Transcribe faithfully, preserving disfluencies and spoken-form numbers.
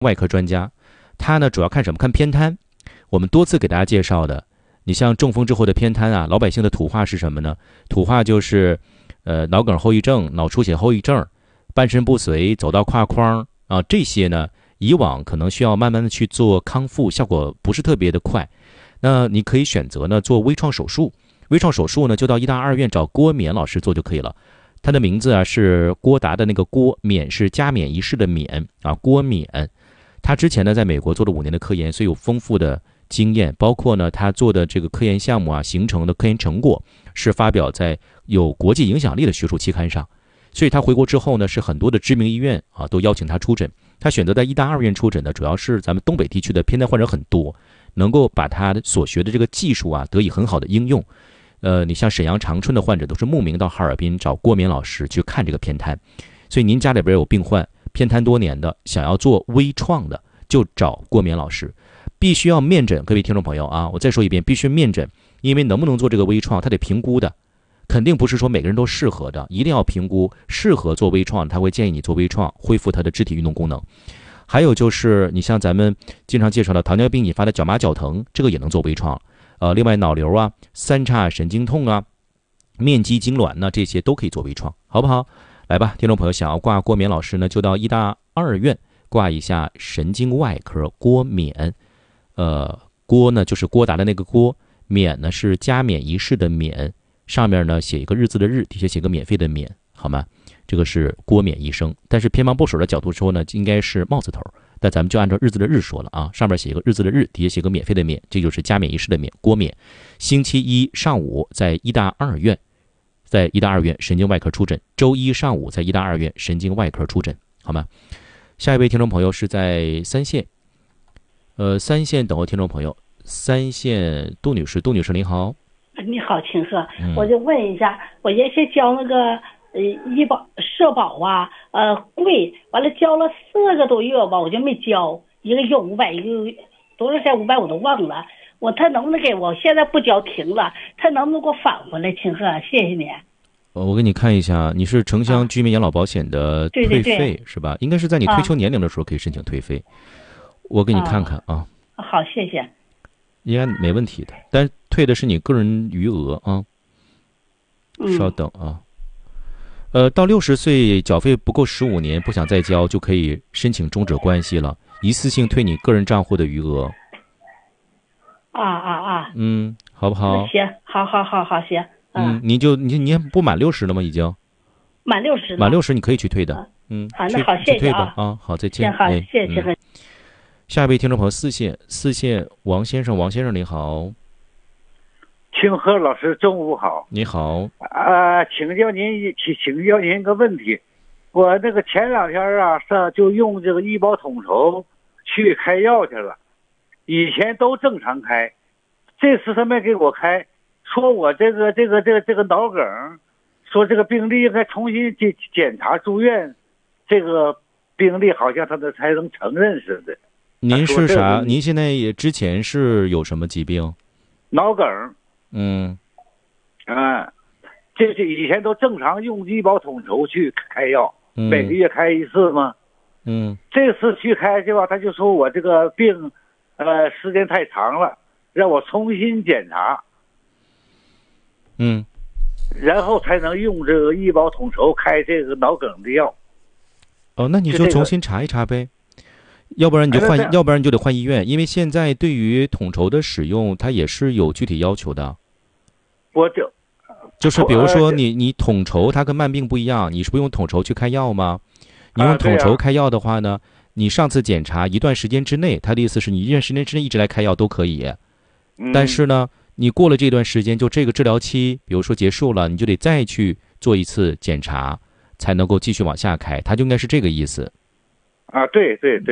外科专家，他呢主要看什么？看偏瘫。我们多次给大家介绍的，你像中风之后的偏瘫啊，老百姓的土话是什么呢？土话就是，呃，脑梗后遗症、脑出血后遗症、半身不遂、走道跨框啊，这些呢，以往可能需要慢慢的去做康复，效果不是特别的快。那你可以选择呢做微创手术，微创手术呢就到医大二院找郭冕老师做就可以了。他的名字啊是郭达的那个郭，冕是加冕仪式的冕啊，郭冕。他之前呢在美国做了五年的科研，所以有丰富的经验，包括呢他做的这个科研项目啊形成的科研成果是发表在有国际影响力的学术期刊上。所以他回国之后呢，是很多的知名医院啊都邀请他出诊。他选择在医大二院出诊呢，主要是咱们东北地区的偏瘫患者很多，能够把他所学的这个技术啊得以很好的应用。呃，你像沈阳长春的患者都是慕名到哈尔滨找郭冕老师去看这个偏瘫。所以您家里边有病患偏瘫多年的，想要做微创的，就找郭冕老师。必须要面诊，各位听众朋友啊，我再说一遍，必须面诊，因为能不能做这个微创，他得评估的。肯定不是说每个人都适合的，一定要评估适合做微创，他会建议你做微创，恢复他的肢体运动功能。还有就是你像咱们经常介绍的糖尿病引发的脚麻脚疼，这个也能做微创。呃，另外脑瘤啊、三叉神经痛啊、面肌痉挛呢，这些都可以做微创，好不好？来吧，听众朋友，想要挂郭冕老师呢，就到医大二院挂一下神经外科郭冕。呃，郭呢就是郭达的那个郭，冕呢是加冕仪式的冕。上面呢写一个日字的日，底下写个免费的免，好吗？这个是郭冕医生，但是偏旁部首的角度说呢，应该是帽字头，但咱们就按照日字的日说了啊。上面写一个日字的日，底下写个免费的免，这就是加冕仪式的免，郭冕。星期一上午在医大二院，在医大二院神经外科出诊；周一上午在医大二院神经外科出诊，好吗？下一位听众朋友是在三县，呃，三县等候听众朋友，三县杜女士，杜女士您好。 你好，秦鹤，我就问一下，我原先交那个呃医保社保啊，呃贵，完了交了四个多月吧，我就没交，一个月五百，一个月多少钱五百我都忘了。我他能不能给我现在不交停了，他能不能给我返回来？秦鹤，谢谢你。 我给你看一下，你是城乡居民养老保险的退费、啊、对对对是吧？应该是在你退休年龄的时候可以申请退费。啊、我给你看看啊。 好，谢谢。 应该没问题的，但退的是你个人余额啊。稍等啊，呃，到六十岁缴费不够十五年，不想再交，就可以申请终止关系了，一次性退你个人账户的余额。 啊啊啊！ 嗯，好不好？ 行，好好好好行。 嗯，你就你你不满六十了吗？已经满六十， 满六十你可以去退的。嗯， 好，那好，谢谢啊。啊，好，再见。 好，谢谢秦鹤。 下一位听众朋友，四县，四县王先生，王先生你好。 清河老师，中午好。 你好。 啊、呃，请教您，请请教您个问题。我那个前两天啊，是就用这个医保统筹去开药去了，以前都正常开，这次他没给我开，说我这个这个这个这个脑梗，说这个病例应该重新检检查住院，这个病例好像他的才能承认似的。 您是啥？您现在也之前是有什么疾病？ 脑梗。 嗯， 啊，这是以前都正常用医保统筹去开药， 嗯、 每个月开一次吗？ 嗯， 这次去开去吧，他就说我这个病，呃，时间太长了，让我重新检查。 嗯， 然后才能用这个医保统筹开这个脑梗的药。 哦，那你就重新查一查呗。要不然你就换，要不然你就得换医院，因为现在对于统筹的使用，它也是有具体要求的。 我就就是比如说你你统筹，它跟慢病不一样，你是不用统筹去开药吗？你用统筹开药的话呢，你上次检查一段时间之内，它的意思是你一段时间之内一直来开药都可以。但是呢，你过了这段时间，就这个治疗期，比如说结束了，你就得再去做一次检查，才能够继续往下开，它就应该是这个意思。 啊，对对对。